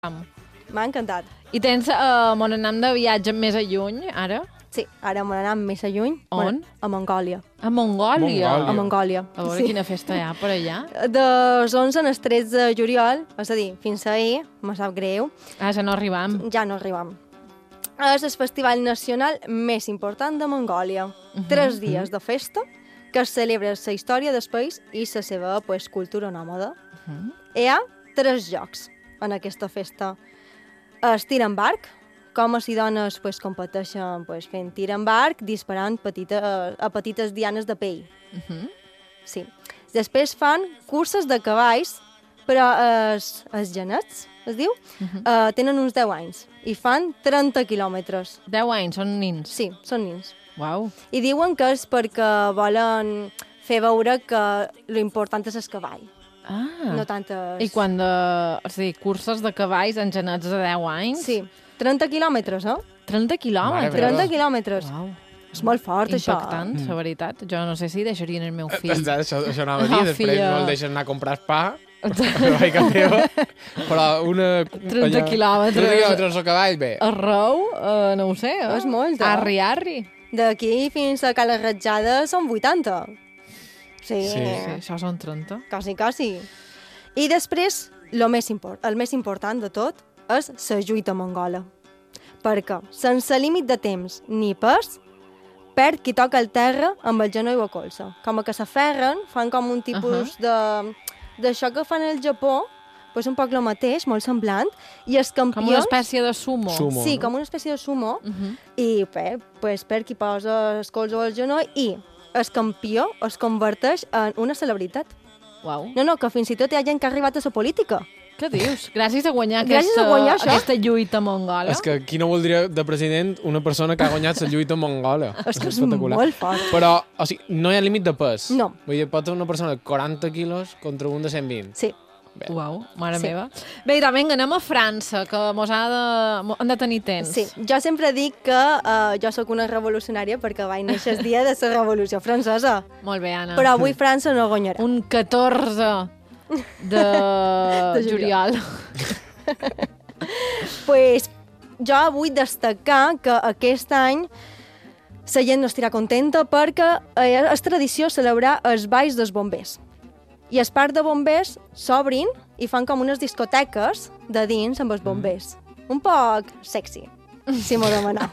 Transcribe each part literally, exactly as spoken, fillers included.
M'ha encantat. I tens, uh, mon anam de viatge més a lluny, ara? Sí, ara me n'anam més a lluny. On? Bueno, a Mongòlia. A Mongòlia? Mongòlia. A Mongòlia. A veure sí. quina festa hi ha per allà. Dels onze al tretze de juliol, és a dir, fins ahir, me sap greu, Ah, ja no arribam. ja no arribam. És el festival nacional més important de Mongòlia. Uh -huh. Tres dies de festa que es celebra la història del país i la seva pues, cultura nòmada. Uh -huh. Hi ha tres jocs en aquesta festa. Es tir amb arc, homes i dones pues, competeixen pues, fent tir amb arc, disparant petita, a petites dianes de pell. Uh -huh. Sí. Després fan curses de cavalls, però els, els genets, es diu, uh -huh. uh, tenen uns deu anys i fan trenta quilòmetres. deu anys, són nins. Sí, són nins. Uau. I diuen que és perquè volen fer veure que l'important és el cavall, Ah. no tantes... I quan de... O sigui, curses de cavalls en genets de deu anys? Sí, trenta quilòmetres, eh? trenta quilòmetres? Mare meva. trenta quilòmetres. Uau. És molt fort, això. Impactant, la veritat. Jo no sé si deixarien el meu fill. Això, això anava a dir, Ah, després filla. no el deixen anar a comprar pa, però, teva, però una... trenta allà, quilòmetres. trenta quilòmetres al cavall, bé. Arreu? Uh, no ho sé. Eh? És molt, eh? Arri, arri. D'aquí fins a Cala Ratjada són vuitanta. Sí, Sí, Sí, això són trenta. quasi, quasi. I després, lo més import, el més important de tot és la lluita mongola. Perquè, sense límit de temps ni pes, perd qui toca el terra amb el genoll o colze. Com que s'aferren, fan com un tipus uh -huh. de d'això que fan al Japó, pues un poc el mateix, molt semblant, i els campions... Com una espècie de sumo. Sumo. Sí, no? com una espècie de sumo, Uh -huh. i bé, pues, per qui posa el colze o el genoll, i el campió es converteix en una celebritat. Uau. No, no, que fins i tot hi ha gent que ha arribat a la política. Què dius? Gràcies a guanyar, Gràcies aquesta, a guanyar això. aquesta lluita mongola. És que qui no voldria de president una persona que ha guanyat la lluita mongola? És que és espectacular. molt fort. Però, o sigui, no hi ha límit de pes. No. Vull dir, pot ser una persona de quaranta quilos contra un de cent vint. Sí. Bé. Uau, mare Sí. meva. Bé, i també anem a França, que mos ha de, mo- han de tenir temps. Sí, jo sempre dic que uh, jo sóc una revolucionària perquè vaig néixer el dia de la Revolució Francesa. Molt bé, Anna. Però avui França no guanyarà. Un catorze de, De juliol. Pues, jo vull destacar que aquest any la gent no estarà contenta perquè eh, és tradició celebrar els balls dels bombers. I els parcs de bombers s'obrin i fan com unes discoteques de dins amb els bombers. Un poc sexy, si m'ho demaneu.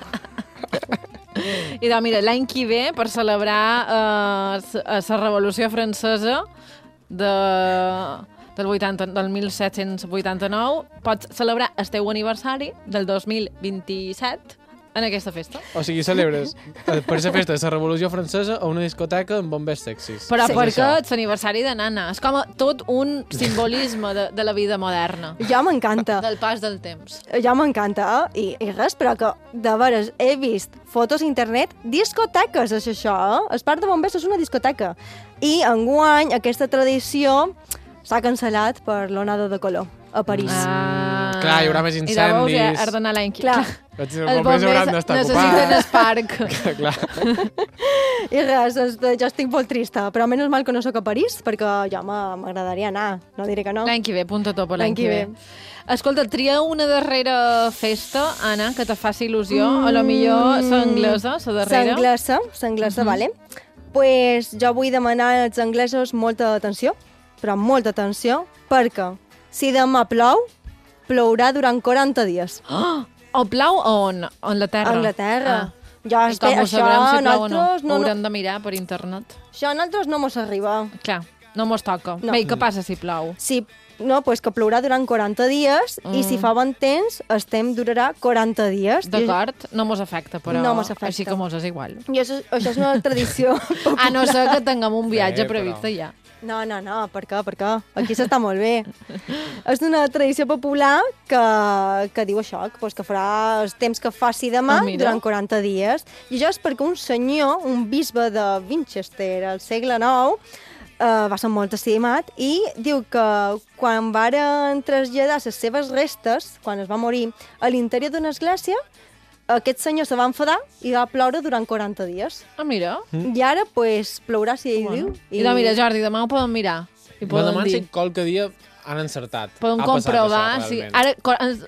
I doncs, mira, l'any que ve, per celebrar eh, la Revolució Francesa de, del, vuitanta, del mil set-cents vuitanta-nou, pots celebrar el teu aniversari del dos mil vint-i-set en aquesta festa. O sigui, celebres eh, per la festa de la Revolució Francesa a una discoteca amb bombers sexis. Però Sí. perquè és l'aniversari de Nana. És com tot un simbolisme de, de la vida moderna, Jo m'encanta. del pas del temps. Ja m'encanta, eh? I, i res, però que, de veres, he vist fotos a internet, discoteques, és això, eh? El parc de bombers és una discoteca. I enguany aquesta tradició s'ha cancel·lat per l'onada de calor a París. Ah. Clar, hi haurà més I de veus, ja incendis. has d'anar l'any que Clar. Els Els bombers hauran d'estar necessiten el ocupats. parc. Clar. I res, és- jo estic molt trista, però menys mal que no sóc a París, perquè jo m'a- m'agradaria anar, no diré que no. L'any que ve, punta top l'any L'any que que ve. ve. Escolta, tria una darrera festa, Anna, que te faci il·lusió. Mm. A lo millor l'anglesa, la darrera. L'anglesa, l'anglesa, Mhm. vale. Pues jo vull demanar als anglesos molta atenció, però molta atenció, perquè si demà plou, plourà durant quaranta dies. Oh! O plau on? A Anglaterra. A Anglaterra. Ah. Jo I espero, com ho això sabrem si plau o no? nosaltres no, no, Haurem de mirar per internet. això a nosaltres no mos arriba. Clar, no mos toca. No. Bé, i què passa si plou? Si, no, pues que plourà durant quaranta dies Mm. i si fa bon temps, el temps durarà quaranta dies. D'acord? No mos afecta, però No mos afecta. així que mos és igual. I això, això és una tradició. A no ser que tinguem un viatge Bé, però- previst allà. No, no, no, per què, per què? Aquí s'està molt bé. És una tradició popular que, que diu això, que, pues, que farà el temps que faci demà Ah, mira. durant quaranta dies. I això és perquè un senyor, un bisbe de Winchester al segle nou, eh, va ser molt estimat i diu que quan varen traslladar les seves restes, quan es va morir, a l'interior d'una església, aquest senyor se va enfadar i va ploure durant quaranta dies. Ah, mira. I ara, pues, plourà si ell Bueno. diu. I doncs mira, Jordi, demà ho podem mirar. I Me podem demano dir. si qualque dia han encertat. Podem Ha passat comprovar, això, sí. realment. Ara, co- ens-